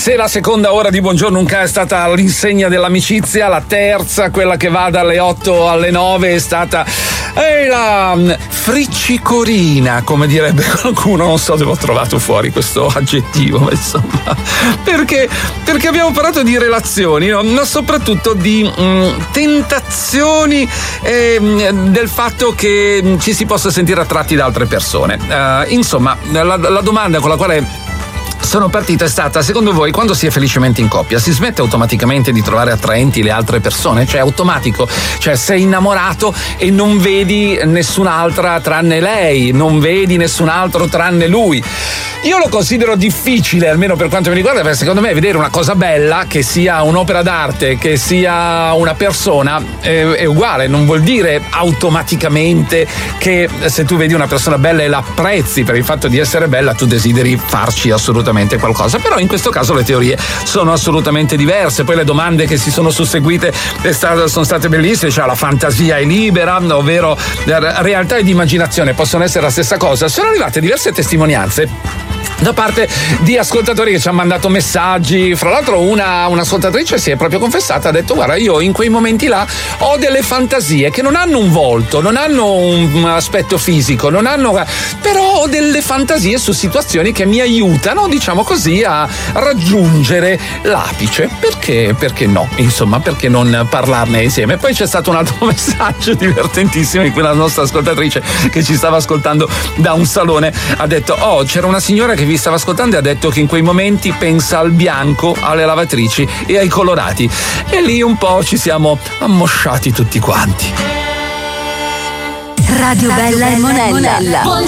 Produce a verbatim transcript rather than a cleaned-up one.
Se la seconda ora di Buongiorno Unca è stata all'insegna dell'amicizia, la terza, quella che va dalle otto alle nove, è stata eh, la friccicorina, come direbbe qualcuno. Non so dove ho trovato fuori questo aggettivo, ma insomma, perché, perché abbiamo parlato di relazioni, no? Ma soprattutto di mh, tentazioni eh, del fatto che ci si possa sentire attratti da altre persone. Uh, insomma, la, la domanda con la quale sono partita è stata: secondo voi, quando si è felicemente in coppia, si smette automaticamente di trovare attraenti le altre persone? Cioè, automatico, cioè sei innamorato e non vedi nessun'altra tranne lei, non vedi nessun altro tranne lui. Io lo considero difficile, almeno per quanto mi riguarda, perché secondo me vedere una cosa bella, che sia un'opera d'arte, che sia una persona, è, è uguale. Non vuol dire automaticamente che se tu vedi una persona bella e l'apprezzi per il fatto di essere bella, tu desideri farci assolutamente qualcosa. Però in questo caso le teorie sono assolutamente diverse. Poi le domande che si sono susseguite sono state bellissime. Cioè, la fantasia è libera, ovvero realtà ed immaginazione possono essere la stessa cosa. Sono arrivate diverse testimonianze da parte di ascoltatori che ci hanno mandato messaggi. Fra l'altro una, un'ascoltatrice si è proprio confessata, ha detto: guarda, io in quei momenti là ho delle fantasie che non hanno un volto, non hanno un aspetto fisico, non hanno, però ho delle fantasie su situazioni che mi aiutano, diciamo così, a raggiungere l'apice. Perché, perché no? Insomma, perché non parlarne insieme? Poi c'è stato un altro messaggio divertentissimo in cui la nostra ascoltatrice, che ci stava ascoltando da un salone, ha detto: oh, c'era una signora che vi stava ascoltando e ha detto che in quei momenti pensa al bianco, alle lavatrici e ai colorati. E lì un po' ci siamo ammosciati tutti quanti. Radio Bella e Monella.